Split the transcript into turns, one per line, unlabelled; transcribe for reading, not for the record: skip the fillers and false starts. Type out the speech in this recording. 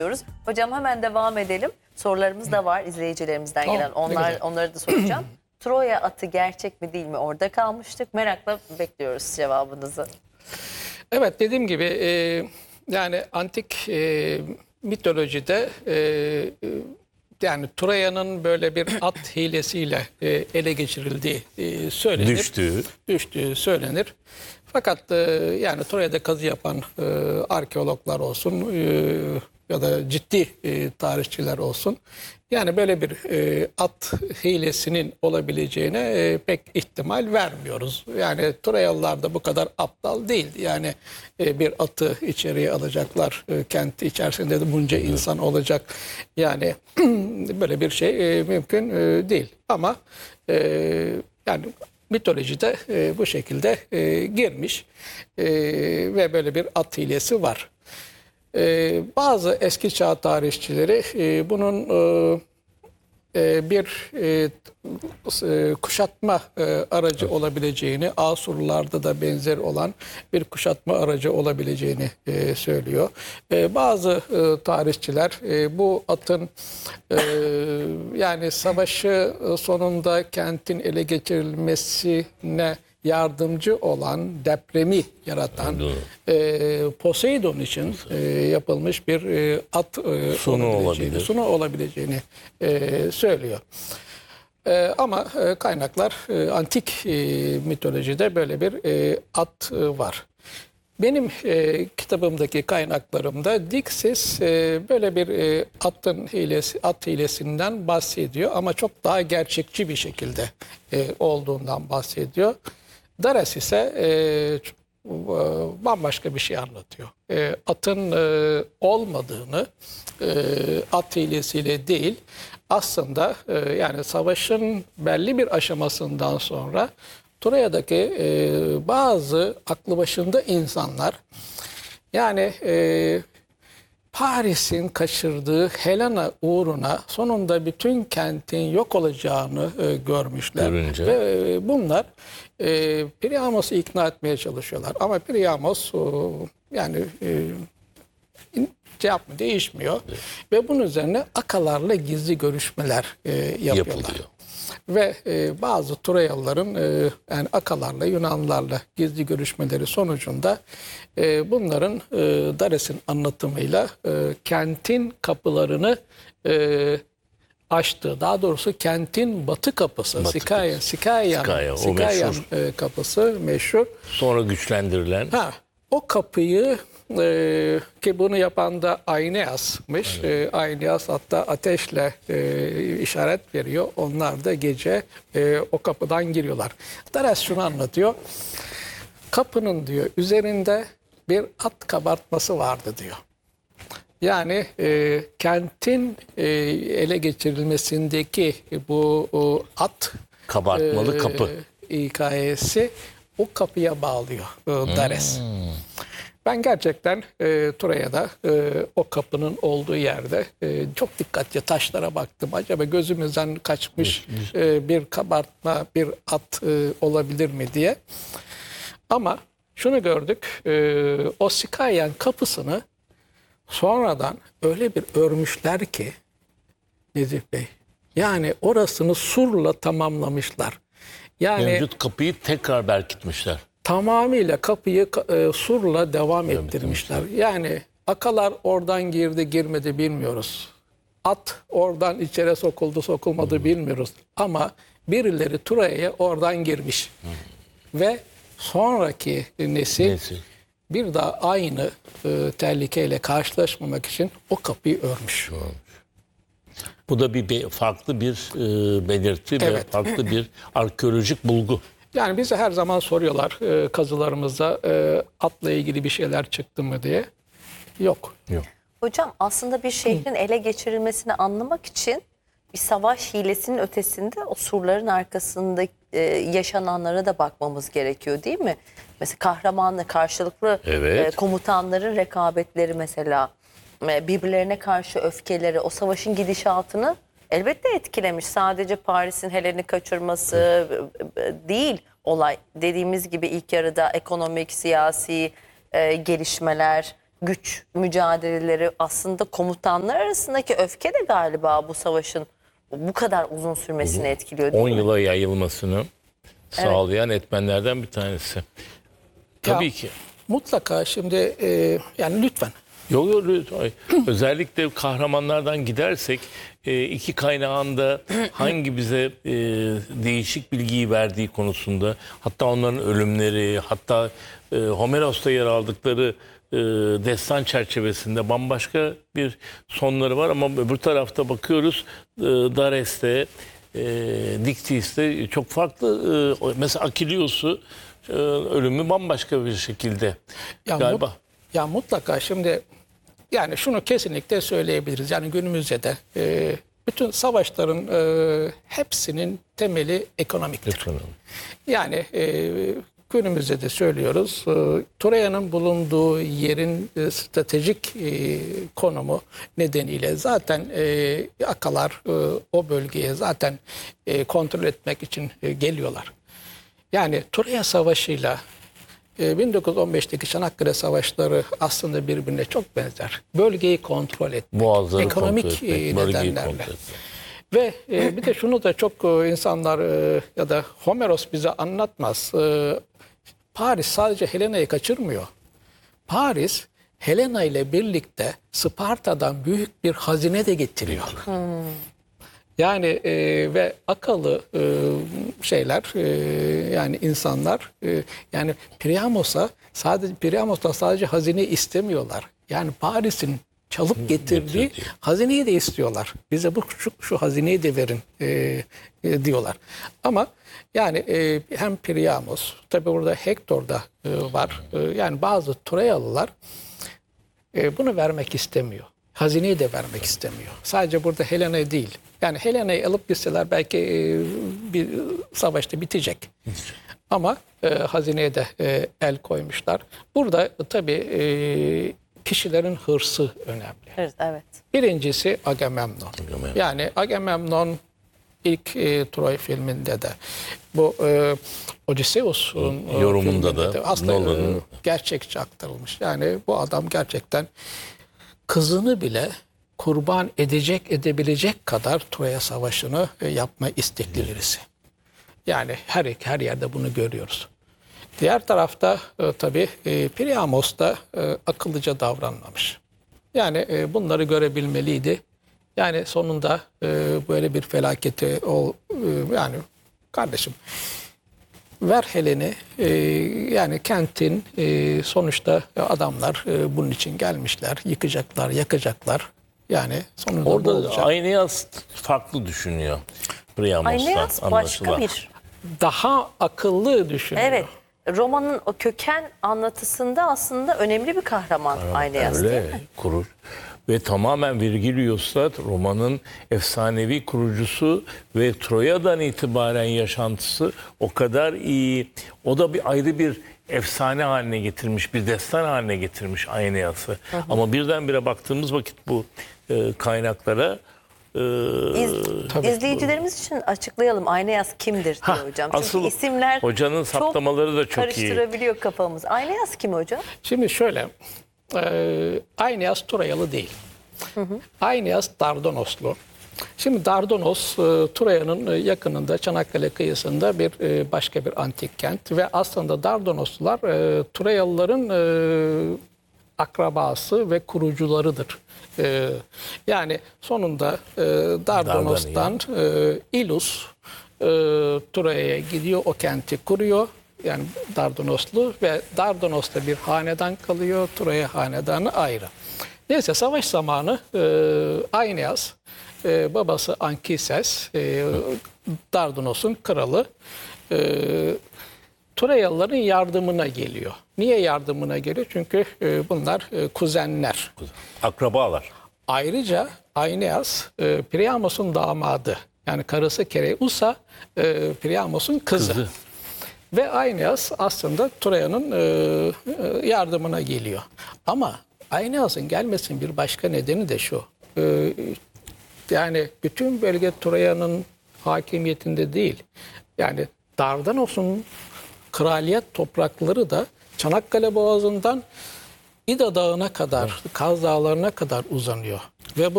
diyoruz. Hocam hemen devam edelim. Sorularımız da var izleyicilerimizden gelen. Onları da soracağım. Troya atı gerçek mi değil mi? Orada kalmıştık. Merakla bekliyoruz cevabınızı.
Evet, dediğim gibi yani antik mitolojide yani Troya'nın böyle bir at hilesiyle ele geçirildiği söylenir. Düştüğü söylenir. Fakat yani Troya'da kazı yapan arkeologlar olsun ya da ciddi tarihçiler olsun, yani böyle bir at hilesinin olabileceğine pek ihtimal vermiyoruz. Yani Troyalılar da bu kadar aptal değildi. Yani bir atı içeriye alacaklar, kent içerisinde de bunca insan olacak. Yani böyle bir şey mümkün değil. Ama yani mitolojide bu şekilde girmiş ve böyle bir at hilesi var. Bazı eski çağ tarihçileri bunun bir kuşatma aracı olabileceğini, Asurlularda da benzer olan bir kuşatma aracı olabileceğini söylüyor. Bazı tarihçiler bu atın yani savaşı sonunda kentin ele geçirilmesine yardımcı olan, depremi yaratan Poseidon için yapılmış bir at sunu olabileceğini söylüyor. Ama kaynaklar antik mitolojide böyle bir at var. Benim kitabımdaki kaynaklarımda Diksis böyle bir at hilesinden bahsediyor ama çok daha gerçekçi bir şekilde olduğundan bahsediyor. Dares ise bambaşka bir şey anlatıyor. Atın olmadığını, at hilesiyle değil, aslında yani savaşın belli bir aşamasından sonra Troya'daki bazı aklı başında insanlar, yani Paris'in kaçırdığı Helena uğruna sonunda bütün kentin yok olacağını görmüşler. Ve bunlar Priamos'u ikna etmeye çalışıyorlar. Ama Priamos yani cevap mı değişmiyor. Evet. Ve bunun üzerine Akalarla gizli görüşmeler yapıyorlar. Ve bazı Troyalıların yani Akalarla, Yunanlarla gizli görüşmeleri sonucunda bunların Dares'in anlatımıyla kentin kapılarını açtığı, daha doğrusu kentin batı kapısı, Sikayan kapısı meşhur.
Sonra güçlendirilen.
O kapıyı ki bunu yapan da Aeneas'mış. Evet. Aeneas hatta ateşle işaret veriyor. Onlar da gece o kapıdan giriyorlar. Dares şunu anlatıyor. Kapının diyor üzerinde bir at kabartması vardı diyor. Yani kentin ele geçirilmesindeki bu at
kabartmalı kapı
hikayesi o kapıya bağlıyor Dares. Ben gerçekten Troya'da o kapının olduğu yerde çok dikkatli taşlara baktım. Acaba gözümüzden kaçmış bir kabartma, bir at olabilir mi diye. Ama şunu gördük, o Sikayan kapısını sonradan öyle bir örmüşler ki Nezih Bey, yani orasını surla tamamlamışlar. Yani
mevcut kapıyı tekrar berkitmişler.
Tamamıyla kapıyı surla devam ettirmişler. Yani Akalar oradan girdi girmedi bilmiyoruz. At oradan içeri sokuldu sokulmadı bilmiyoruz. Ama birileri Troya'ya oradan girmiş. Ve sonraki nesil bir daha aynı tehlikeyle karşılaşmamak için o kapıyı örmüş.
Bu da farklı bir belirti ve farklı bir arkeolojik bulgu.
Yani bize her zaman soruyorlar kazılarımızda atla ilgili bir şeyler çıktı mı diye. Yok.
Hocam aslında bir şehrin ele geçirilmesini anlamak için bir savaş hilesinin ötesinde o surların arkasında yaşananlara da bakmamız gerekiyor değil mi? Mesela kahramanla karşılıklı komutanların rekabetleri mesela birbirlerine karşı öfkeleri o savaşın gidişatını elbette etkilemiş. Sadece Paris'in Helen'i kaçırması değil olay. Dediğimiz gibi ilk yarıda ekonomik, siyasi gelişmeler, güç mücadeleleri, aslında komutanlar arasındaki öfke de galiba bu savaşın bu kadar uzun sürmesini etkiliyor değil
10
mi?
yıla yayılmasını sağlayan etmenlerden bir tanesi. Tabii
Ya,
ki.
Mutlaka şimdi yani lütfen.
Yok yok lütfen. Özellikle kahramanlardan gidersek iki kaynağında hangi bize değişik bilgiyi verdiği konusunda, hatta onların ölümleri, hatta Homeros'ta yer aldıkları destan çerçevesinde bambaşka bir sonları var, ama öbür tarafta bakıyoruz Dares'te, Dictys'te çok farklı. Mesela Akilios'u ölümü bambaşka bir şekilde
Ya,
galiba.
ya mutlaka şimdi yani şunu kesinlikle söyleyebiliriz. Yani günümüzde de bütün savaşların hepsinin temeli ekonomiktir.
Lütfen.
Yani günümüzde de söylüyoruz. Troya'nın bulunduğu yerin stratejik konumu nedeniyle zaten Akalar o bölgeye zaten kontrol etmek için geliyorlar. Yani Troya Savaşı'yla 1915'teki Çanakkale Savaşları aslında birbirine çok benzer. Bölgeyi kontrol etmek,
Boğazları
ekonomik
kontrol etmek, bölgeyi
nedenlerle.
kontrol etmek.
Ve bir de şunu da çok insanlar ya da Homeros bize anlatmaz. Paris sadece Helena'yı kaçırmıyor. Paris Helena ile birlikte Sparta'dan büyük bir hazine de getiriyor. Yani ve akıllı şeyler yani insanlar yani Priamos'ta sadece hazine istemiyorlar. Yani Paris'in çalıp getirdiği hazineyi de istiyorlar. Bize şu hazineyi de verin diyorlar. Ama yani hem Priamos, tabi burada Hektor da var. Yani bazı Troyalılar bunu vermek istemiyor. Hazineyi de vermek istemiyor. Sadece burada Helena değil. Yani Helena'yı alıp gitseler belki bir savaşta bitecek. Ama hazineye de el koymuşlar. Burada tabii kişilerin hırsı önemli.
Evet.
Birincisi Agamemnon. Yani Agamemnon ilk Troy filminde de bu Odysseus'un
yorumunda
filminde
da
aslında
Nolan'ın
gerçekçi aktarılmış. Yani bu adam gerçekten kızını bile kurban edebilecek kadar Troya Savaşı'nı yapma istekli birisi. Yani her yerde bunu görüyoruz. Diğer tarafta tabii Priamos da akıllıca davranmamış. Yani bunları görebilmeliydi. Yani sonunda böyle bir felaketi yani kardeşim ver Helen'i, yani kentin sonuçta adamlar bunun için gelmişler. Yıkacaklar, yakacaklar. Yani sonunda bu
orada
olacak.
Aeneas farklı düşünüyor Priamos'tan
Aeneas başka
anlaşılan.
bir.
Daha akıllı düşünüyor.
Evet. Romanın o köken anlatısında aslında önemli bir kahraman Aeneas değil
Öyle
mi?
kurur. Ve tamamen Virgilius'ta romanın efsanevi kurucusu ve Troya'dan itibaren yaşantısı o kadar iyi. O da bir ayrı bir efsane haline getirmiş, bir destan haline getirmiş Aeneas'ı. Ama birdenbire baktığımız vakit bu kaynaklara
İzleyicilerimiz için açıklayalım Aeneas kimdir diye hocam. Çünkü
asıl
isimler
hocanın saptamaları da çok iyi.
karıştırabiliyor kafamız. Aeneas kim hocam?
Şimdi şöyle, Aeneas Troyalı değil. Aeneas Dardanoslu. Şimdi Dardanos, Troya'nın yakınında, Çanakkale kıyısında bir başka bir antik kent ve aslında Dardanoslular Troyalıların akrabası ve kurucularıdır. Yani sonunda Dardanos'tan Ilus Troya'ya gidiyor, o kenti kuruyor. Yani Dardanoslu ve Dardanos'ta bir hanedan kalıyor, Troya hanedanı ayrı. Neyse savaş zamanı Aeneas, babası Ankises, Dardanos'un kralı, Troyalıların yardımına geliyor. Niye yardımına geliyor? Çünkü bunlar kuzenler.
Akrabalar.
Ayrıca Aeneas Priamos'un damadı. Yani karısı Kereusa Priamos'un kızı. Ve Aeneas aslında Troya'nın yardımına geliyor. Ama Aeneas'ın gelmesinin bir başka nedeni de şu. Yani bütün bölge Troya'nın hakimiyetinde değil. Yani Dardanos'un kraliyet toprakları da Çanakkale Boğazı'ndan İda Dağı'na kadar, Kaz Dağları'na kadar uzanıyor. Ve bu